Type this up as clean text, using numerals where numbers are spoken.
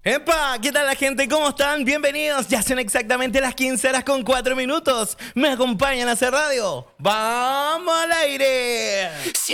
¡Epa! ¿Qué tal la gente? ¿Cómo están? Bienvenidos. Ya son exactamente las 15:04. Me acompañan a hacer radio. ¡Vamos al aire!